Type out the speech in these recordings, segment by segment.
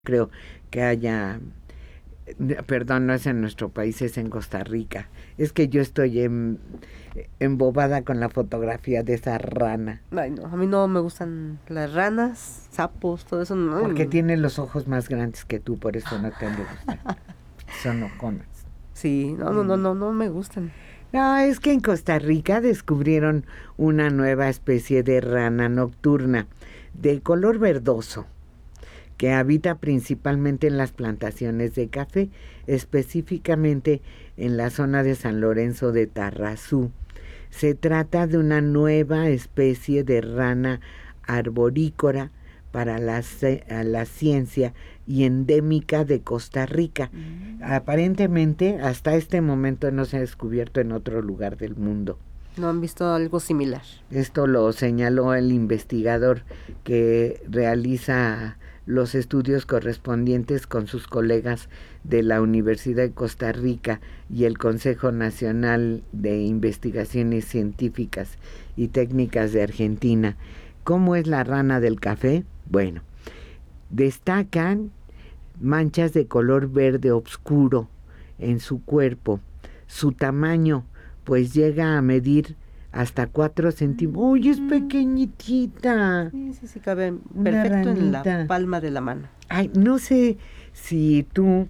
creo que haya, perdón, no es en nuestro país, es en Costa Rica. Es que yo estoy embobada con la fotografía de esa rana. Ay, no, a mí no me gustan las ranas, sapos, todo eso. No. Porque tiene los ojos más grandes que tú, por eso no te han de gustar. Son ojonas. Sí, no me gustan. No, es que en Costa Rica descubrieron una nueva especie de rana nocturna de color verdoso que habita principalmente en las plantaciones de café, específicamente en la zona de San Lorenzo de Tarrazú. Se trata de una nueva especie de rana arborícola para la ciencia y endémica de Costa Rica. Aparentemente, hasta este momento no se ha descubierto en otro lugar del mundo. ¿No han visto algo similar? Esto lo señaló el investigador que realiza los estudios correspondientes con sus colegas de la Universidad de Costa Rica y el Consejo Nacional de Investigaciones Científicas y Técnicas de Argentina. ¿Cómo es la rana del café? Bueno, destacan manchas de color verde oscuro en su cuerpo. Su tamaño, pues llega a medir hasta 4 centímetros. ¡Uy, es pequeñitita! Sí, cabe perfecto en la palma de la mano. Ay, no sé si tú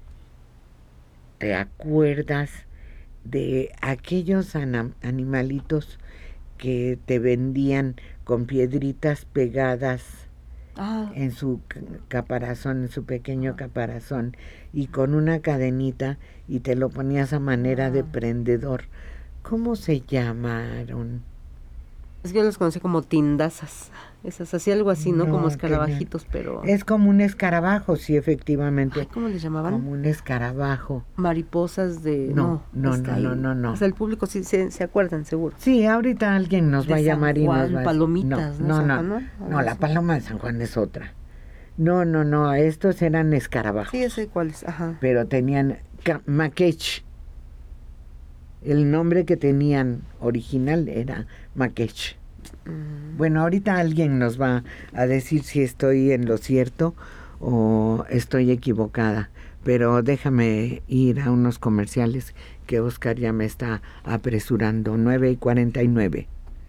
te acuerdas de aquellos animalitos que te vendían con piedritas pegadas en su caparazón, en su pequeño caparazón, y con una cadenita, y te lo ponías a manera de prendedor. ¿Cómo se llamaron? Es que yo los conocí como tindazas. Esas, así algo así, ¿no? Como escarabajitos, pero... Es como un escarabajo, sí, efectivamente. Ay, ¿cómo les llamaban? Como un escarabajo. Mariposas de... No. O sea, el público sí se acuerdan, seguro. Sí, ahorita alguien nos va a llamar y nos va a... Palomitas, No, la paloma de San Juan es otra. No, estos eran escarabajos. Sí, sé cuáles, ajá. Pero tenían maquech. El nombre que tenían original era maquech. Bueno, ahorita alguien nos va a decir si estoy en lo cierto o estoy equivocada, pero déjame ir a unos comerciales que Oscar ya me está apresurando. 9:49.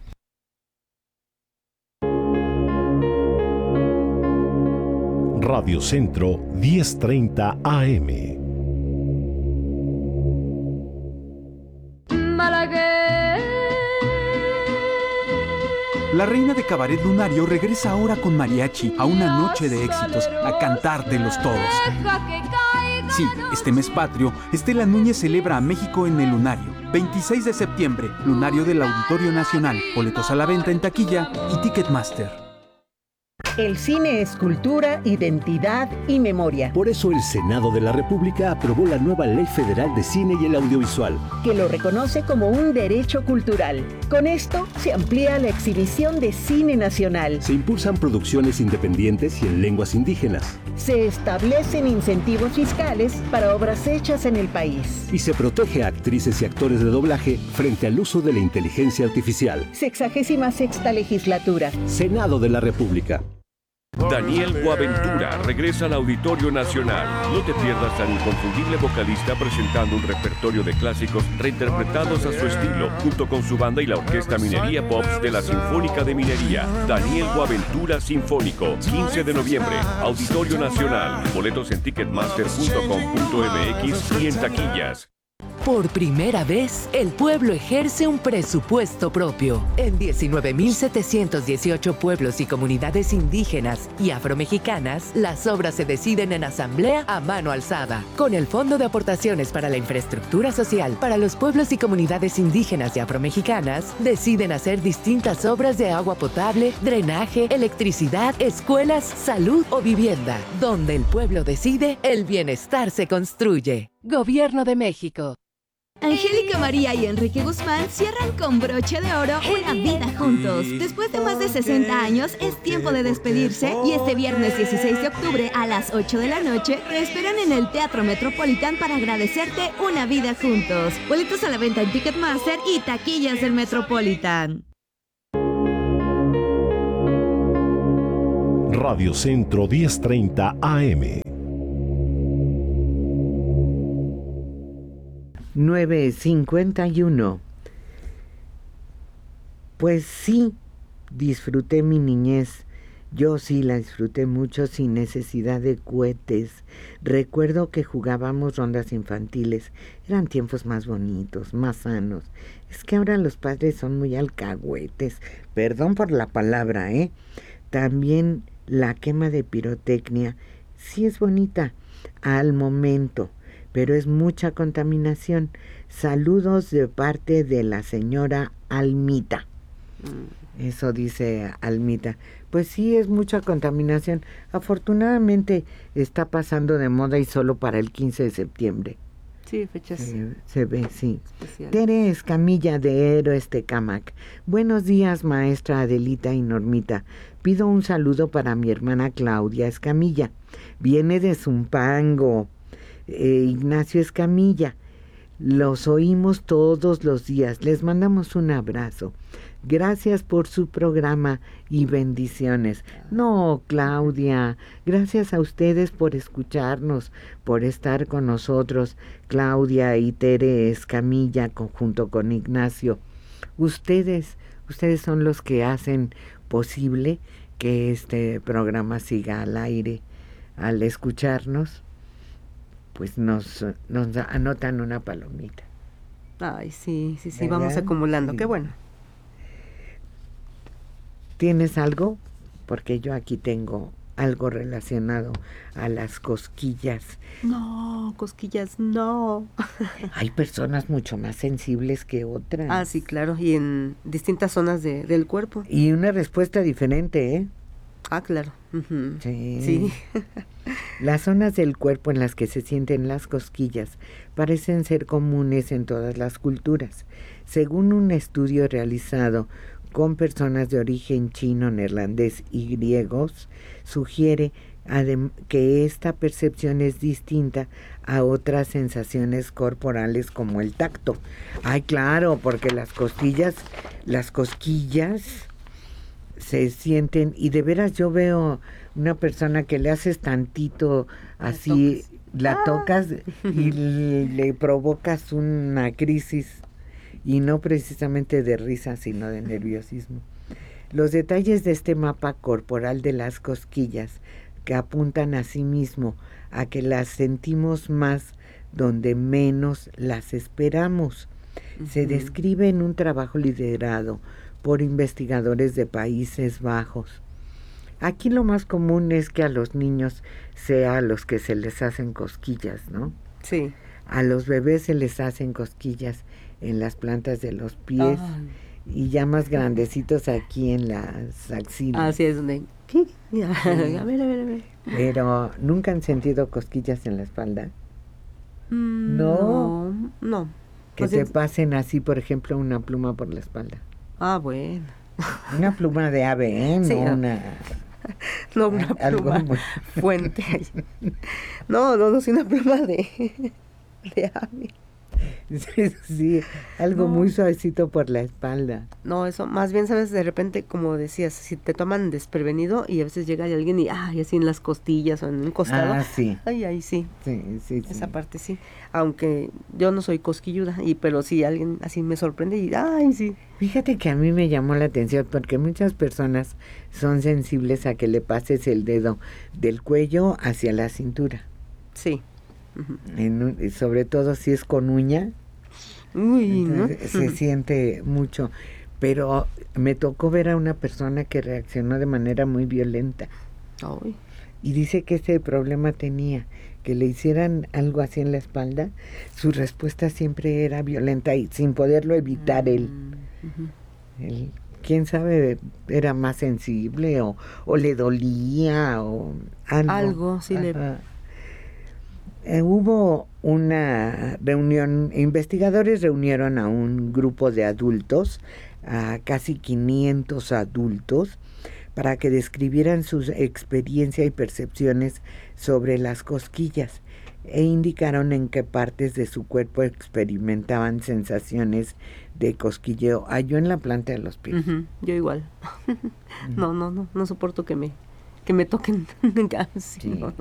Radio Centro 10:30 AM. La reina de Cabaret Lunario regresa ahora con mariachi a una noche de éxitos, a cantártelos todos. Sí, este mes patrio, Estela Núñez celebra a México en el Lunario. 26 de septiembre, Lunario del Auditorio Nacional. Boletos a la venta en taquilla y Ticketmaster. El cine es cultura, identidad y memoria. Por eso el Senado de la República aprobó la nueva Ley Federal de Cine y el Audiovisual, que lo reconoce como un derecho cultural. Con esto se amplía la exhibición de cine nacional. Se impulsan producciones independientes y en lenguas indígenas. Se establecen incentivos fiscales para obras hechas en el país. Y se protege a actrices y actores de doblaje frente al uso de la inteligencia artificial. 66ª legislatura. Senado de la República. Daniel Boaventura regresa al Auditorio Nacional. No te pierdas al inconfundible vocalista presentando un repertorio de clásicos reinterpretados a su estilo, junto con su banda y la Orquesta Minería Pops de la Sinfónica de Minería. Daniel Boaventura Sinfónico, 15 de noviembre, Auditorio Nacional. Boletos en ticketmaster.com.mx y en taquillas. Por primera vez, el pueblo ejerce un presupuesto propio. En 19.718 pueblos y comunidades indígenas y afromexicanas, las obras se deciden en asamblea a mano alzada. Con el Fondo de Aportaciones para la Infraestructura Social para los pueblos y comunidades indígenas y afromexicanas, deciden hacer distintas obras de agua potable, drenaje, electricidad, escuelas, salud o vivienda. Donde el pueblo decide, el bienestar se construye. Gobierno de México. Angélica María y Enrique Guzmán cierran con broche de oro una vida juntos. Después de más de 60 años, es tiempo de despedirse y este viernes 16 de octubre a las 8 de la noche te esperan en el Teatro Metropolitan para agradecerte una vida juntos. Boletos a la venta en Ticketmaster y taquillas del Metropolitan. Radio Centro 1030 AM. 9:51. Pues sí, disfruté mi niñez. Yo sí la disfruté mucho sin necesidad de cohetes. Recuerdo que jugábamos rondas infantiles. Eran tiempos más bonitos, más sanos. Es que ahora los padres son muy alcahuetes. Perdón por la palabra, ¿eh? También la quema de pirotecnia sí es bonita al momento, pero es mucha contaminación. Saludos de parte de la señora Almita. Eso dice Almita. Pues sí, es mucha contaminación. Afortunadamente está pasando de moda y solo para el 15 de septiembre. Sí, fechas. Se ve, sí. Especiales. Tere Escamilla de Héroes Tecámac. Buenos días, maestra Adelita y Normita. Pido un saludo para mi hermana Claudia Escamilla. Viene de Zumpango. Ignacio Escamilla. Los oímos todos los días. Les mandamos un abrazo. Gracias por su programa y bendiciones. No, Claudia, gracias a ustedes por escucharnos, por estar con nosotros, Claudia y Tere Escamilla, junto con Ignacio. Ustedes son los que hacen posible que este programa siga al aire. Al escucharnos, pues nos anotan una palomita. Ay, sí, ¿verdad? Vamos acumulando. Sí. Qué bueno. ¿Tienes algo? Porque yo aquí tengo algo relacionado a las cosquillas. No, cosquillas, no. Hay personas mucho más sensibles que otras. Ah, sí, claro, y en distintas zonas del cuerpo. Y una respuesta diferente, ¿eh? Ah, claro. Uh-huh. Sí. Las zonas del cuerpo en las que se sienten las cosquillas parecen ser comunes en todas las culturas. Según un estudio realizado con personas de origen chino, neerlandés y griegos, sugiere que esta percepción es distinta a otras sensaciones corporales como el tacto. Ay, claro, porque las cosquillas se sienten, y de veras yo veo una persona que le haces tantito así, la tocas y le provocas una crisis. Y no precisamente de risa, sino de nerviosismo. Los detalles de este mapa corporal de las cosquillas, que apuntan a sí mismo a que las sentimos más donde menos las esperamos, se describe en un trabajo liderado por investigadores de Países Bajos. Aquí lo más común es que a los niños sea a los que se les hacen cosquillas, ¿no? Sí. A los bebés se les hacen cosquillas en las plantas de los pies. Ay. Y ya más grandecitos aquí en las axilas. Así es donde... ¿Qué? A ver. Pero ¿nunca han sentido cosquillas en la espalda? No. Que te pasen así, por ejemplo, una pluma por la espalda. Ah, bueno. Una pluma de ave, ¿eh? No Sí, una... No, una pluma muy... fuente. No, sí, una pluma de ave. Sí, algo muy suavecito por la espalda. No, eso, más bien, sabes, de repente, como decías, si te toman desprevenido y a veces llega alguien y, así en las costillas o en un costado. Ah, sí. Ay, sí. Sí. Esa parte sí. Aunque yo no soy cosquilluda, pero sí alguien así me sorprende y, ay, sí. Fíjate que a mí me llamó la atención porque muchas personas son sensibles a que le pases el dedo del cuello hacia la cintura. Sí. Sobre todo si es con uña. Uy, ¿no? Se siente mucho. Pero me tocó ver a una persona que reaccionó de manera muy violenta. Ay. Y dice que ese problema tenía, que le hicieran algo así en la espalda. Su respuesta siempre era violenta y sin poderlo evitar él. Quién sabe, era más sensible o le dolía o algo. Algo, sí. Hubo una reunión, investigadores reunieron a un grupo de adultos, a casi 500 adultos, para que describieran su experiencia y percepciones sobre las cosquillas e indicaron en qué partes de su cuerpo experimentaban sensaciones de cosquilleo. Yo en la planta de los pies. Yo igual. No soporto que me que me toquen. Sí, no.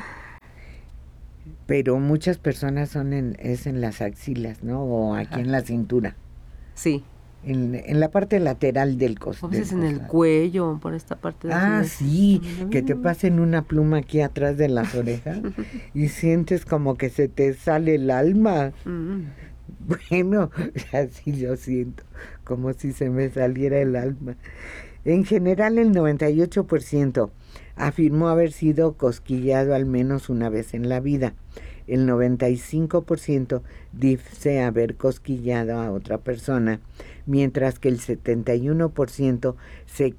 Pero muchas personas es en las axilas, ¿no? O aquí en la cintura. Sí. En la parte lateral del costado. A veces en el cuello, por esta parte de sí, que te pasen una pluma aquí atrás de las orejas y sientes como que se te sale el alma. Bueno, así yo siento, como si se me saliera el alma. En general, el 98% afirmó haber sido cosquillado al menos una vez en la vida. El 95% dice haber cosquillado a otra persona, mientras que el 71% se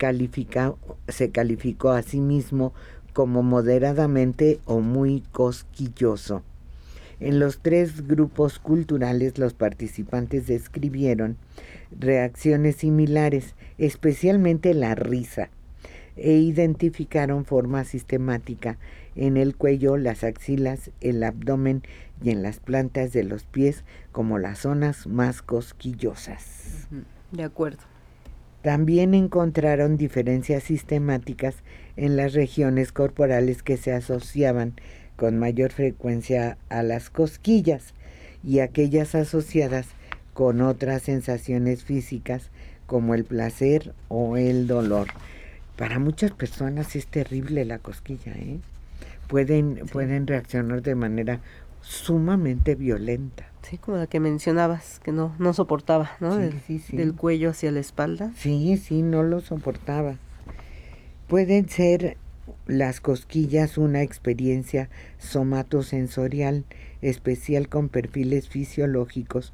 calificó a sí mismo como moderadamente o muy cosquilloso. En los 3 grupos culturales, los participantes describieron reacciones similares, especialmente la risa, e identificaron forma sistemática en el cuello, las axilas, el abdomen y en las plantas de los pies como las zonas más cosquillosas. De acuerdo. También encontraron diferencias sistemáticas en las regiones corporales que se asociaban con mayor frecuencia a las cosquillas y aquellas asociadas con otras sensaciones físicas como el placer o el dolor. Para muchas personas es terrible la cosquilla, ¿eh? Pueden reaccionar de manera sumamente violenta. Sí, como la que mencionabas, que no soportaba, ¿no? Sí. Del cuello hacia la espalda. Sí, no lo soportaba. Pueden ser las cosquillas una experiencia somatosensorial especial con perfiles fisiológicos,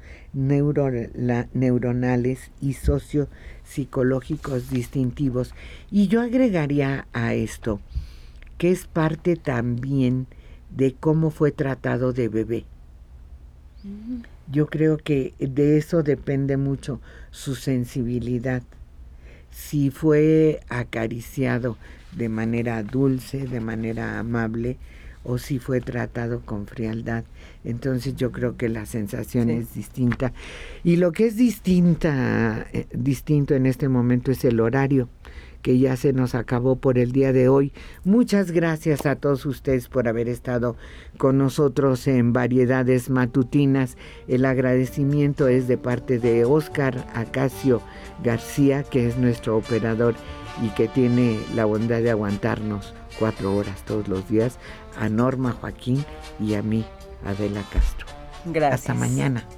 neuronales y sociopsicológicos distintivos. Y yo agregaría a esto que es parte también de cómo fue tratado de bebé. Yo creo que de eso depende mucho su sensibilidad. Si fue acariciado de manera dulce, de manera amable, o si fue tratado con frialdad. Entonces yo creo que la sensación es distinta. Y lo que es distinto en este momento es el horario, que ya se nos acabó por el día de hoy. Muchas gracias a todos ustedes por haber estado con nosotros en Variedades Matutinas. El agradecimiento es de parte de Óscar Acacio García, que es nuestro operador y que tiene la bondad de aguantarnos 4 horas todos los días, a Norma Joaquín y a mí, Adela Castro. Gracias. Hasta mañana.